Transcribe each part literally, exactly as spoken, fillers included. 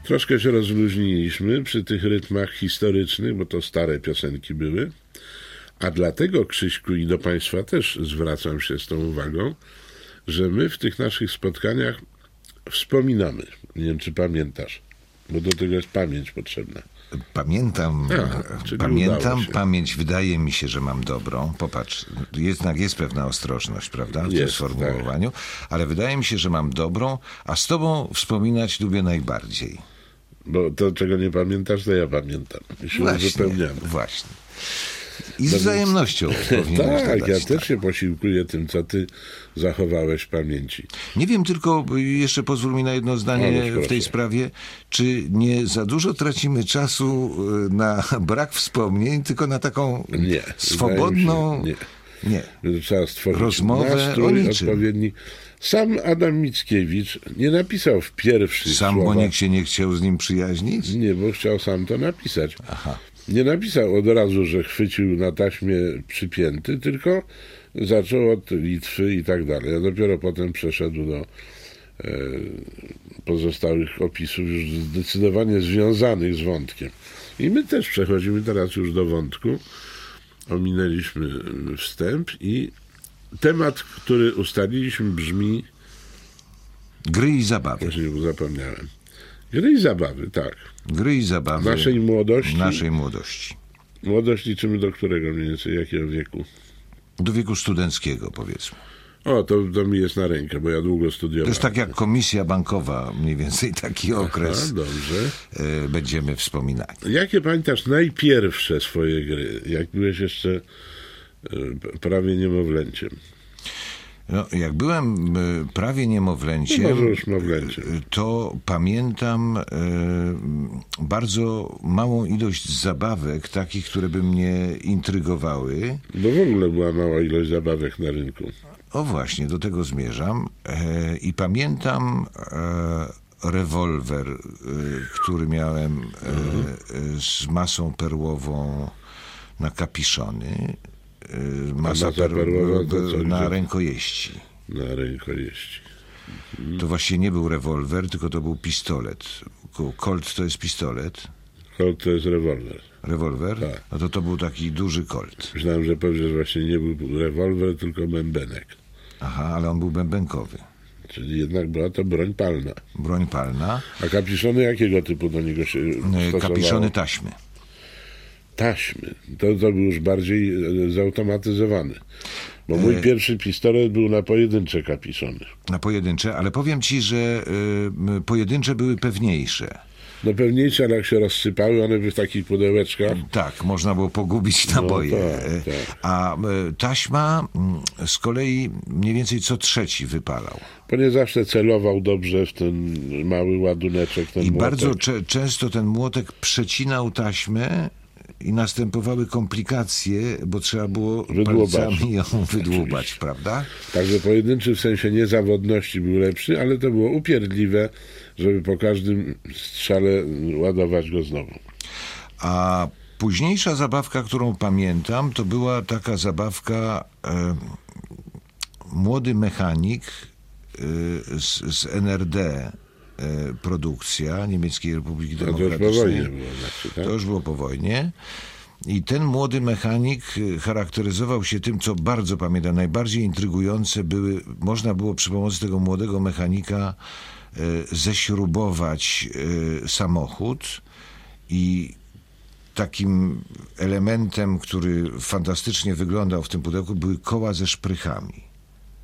Troszkę się rozluźniliśmy przy tych rytmach historycznych, bo to stare piosenki były. A dlatego, Krzyśku, i do Państwa też zwracam się z tą uwagą, że my w tych naszych spotkaniach wspominamy. Nie wiem, czy pamiętasz, bo do tego jest pamięć potrzebna. Pamiętam, A, pamiętam, pamięć wydaje mi się, że mam dobrą. Popatrz, jednak jest pewna ostrożność, prawda, w tym Jest, sformułowaniu, tak. Ale wydaje mi się, że mam dobrą, a z tobą wspominać lubię najbardziej. Bo to, czego nie pamiętasz, to ja pamiętam. I się uzupełniamy. Właśnie. I z wzajemnością. Tak, dodać, ja tak. też się posiłkuję tym, co ty zachowałeś w pamięci. Nie wiem, tylko jeszcze pozwól mi na jedno zdanie Ależ w tej sprawie. Czy nie za dużo tracimy czasu na brak wspomnień, tylko na taką nie, swobodną... Się, nie. nie. Trzeba stworzyć rozmowę nastrój o niczym. odpowiedni. Sam Adam Mickiewicz nie napisał w pierwszych Sam, słowach. bo nikt się nie chciał z nim przyjaźnić? Nie, bo chciał sam to napisać. Aha. Nie napisał od razu, że chwycił na taśmie przypięty, tylko zaczął od Litwy i tak dalej. A dopiero potem przeszedł do e, pozostałych opisów już zdecydowanie związanych z wątkiem. I my też przechodzimy teraz już do wątku. Ominęliśmy wstęp i temat, który ustaliliśmy, brzmi... Gry i zabawy. Właśnie zapomniałem. Gry i zabawy, tak. Gry i zabawy. Naszej młodości. Naszej młodości. Młodość liczymy do którego mniej więcej, jakiego wieku? Do wieku studenckiego, powiedzmy. O, to, to mi jest na rękę, bo ja długo studiowałem. To jest tak jak komisja bankowa, mniej więcej taki okres. Aha, dobrze. Y, będziemy wspominali. Jakie pamiętasz najpierwsze swoje gry, jak byłeś jeszcze y, prawie niemowlęciem? No, jak byłem y, prawie niemowlęciem, No może już mowlęciem. y, to pamiętam y, bardzo małą ilość zabawek, takich, które by mnie intrygowały. Bo w ogóle była mała ilość zabawek na rynku. O właśnie, do tego zmierzam. E, I pamiętam e, rewolwer, e, który miałem e, e, z masą perłową na kapiszony. E, masa, masa perłowa to co, na gdzie? rękojeści. Na rękojeści. To właśnie nie był rewolwer, tylko to był pistolet. Colt to jest pistolet. Colt to jest rewolwer. Rewolwer? Tak. No to to był taki duży Colt. Myślałem, że powiesz, że właśnie nie był rewolwer, tylko bębenek. Aha, ale on był bębenkowy. Czyli jednak była to broń palna. Broń palna. A kapiszony jakiego typu do niego się stosowało? Kapiszony taśmy. Taśmy. To, to był już bardziej zautomatyzowany. Bo mój e... pierwszy pistolet był na pojedyncze kapiszony. Na pojedyncze, ale powiem ci, że y, pojedyncze były pewniejsze. No pewniejsze, ale jak się rozsypały, one były w takich pudełeczkach. Tak, można było pogubić naboje. No, tak, tak. A y, taśma y, z kolei mniej więcej co trzeci wypalał. Bo nie zawsze celował dobrze w ten mały ładuneczek, ten I młotek. bardzo cze- często ten młotek przecinał taśmę i następowały komplikacje, bo trzeba było wydłubać. palcami ją wydłubać, prawda? Także pojedynczy w sensie niezawodności był lepszy, ale to było upierdliwe, żeby po każdym strzale ładować go znowu. A późniejsza zabawka, którą pamiętam, to była taka zabawka e, młody mechanik e, z, z N R D, produkcja Niemieckiej Republiki Demokratycznej. To już po wojnie było. Znaczy, tak? To już było po wojnie. I ten młody mechanik charakteryzował się tym, co bardzo pamiętam. Najbardziej intrygujące były, można było przy pomocy tego młodego mechanika e, ześrubować e, samochód i takim elementem, który fantastycznie wyglądał w tym pudełku, były koła ze szprychami.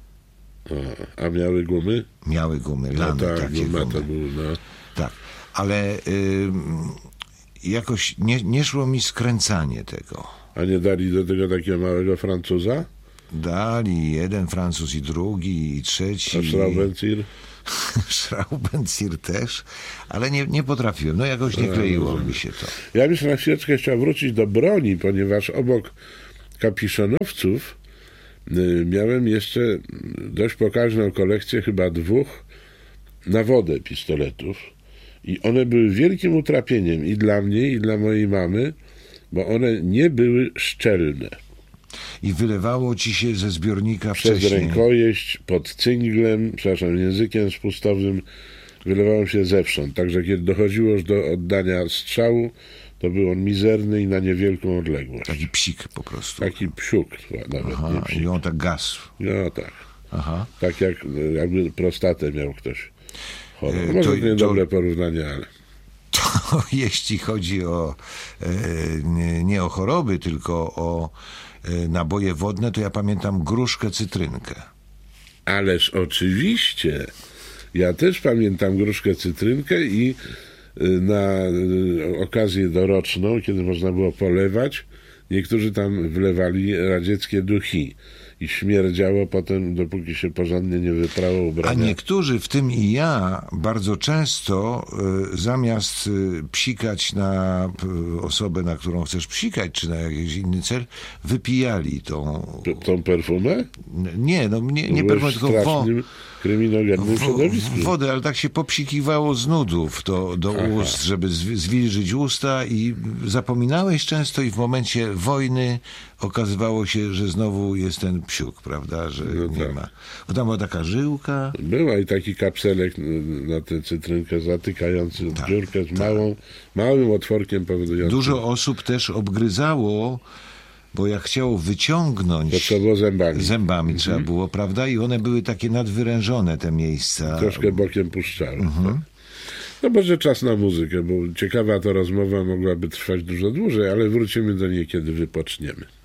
A, a miały gumy? Miały gumy, lamy, no tak, takie guma gumy. To był, no. Tak, ale y, jakoś nie, nie szło mi skręcanie tego. A nie dali do tego takiego małego Francuza? Dali jeden Francuz i drugi i trzeci. A Schraubenzieher? Schraubenzieher też, ale nie, nie potrafiłem. No jakoś nie kleiło no, mi się to. Ja bym na chwileczkę chciał wrócić do broni, ponieważ obok kapiszonowców miałem jeszcze dość pokaźną kolekcję chyba dwóch na wodę pistoletów i one były wielkim utrapieniem i dla mnie, i dla mojej mamy, bo one nie były szczelne. I wylewało ci się ze zbiornika przez wcześniej. rękojeść, pod cynglem, przepraszam, językiem spustowym wylewało się zewsząd. Także kiedy dochodziło już do oddania strzału, to był on mizerny i na niewielką odległość. Taki psik po prostu. Taki psiuk nawet, Aha, nie psik. i on tak gasł. No tak. Aha. Tak jak jakby prostatę miał ktoś chorą. E, Może to- to niedobre porównanie, ale... To jeśli chodzi o e, nie, nie o choroby, tylko o e, naboje wodne, to ja pamiętam gruszkę cytrynkę. Ależ oczywiście. Ja też pamiętam gruszkę cytrynkę i y, na y, okazję doroczną, kiedy można było polewać, niektórzy tam wlewali radzieckie duchi i śmierdziało potem, dopóki się porządnie nie wyprało A ubrania. niektórzy, w tym i ja, bardzo często y, zamiast y, psikać na y, osobę, na którą chcesz psikać, czy na jakiś inny cel, wypijali tą... T- Tą perfumę? Nie, no nie, nie Byłeś perfumę, w tylko wo, strasznym, kryminogennym wo, środowisku. wodę, ale tak się popsikiwało z nudów do, do ust, żeby zwi- zwilżyć usta i zapominałeś często i w momencie wojny okazywało się, że znowu jest ten psiuk, prawda, że No nie tak. ma. Bo tam była taka żyłka. Była i taki kapselek n- na tę cytrynkę zatykający Tak, dziurkę z małą, małym otworkiem powodującym... Dużo osób też obgryzało, bo jak chciało wyciągnąć To trzeba było zębami. zębami trzeba było, prawda? I one były takie nadwyrężone, te miejsca. Troszkę bokiem puszczały. Tak? No może czas na muzykę, bo ciekawa to rozmowa mogłaby trwać dużo dłużej, ale wrócimy do niej, kiedy wypoczniemy.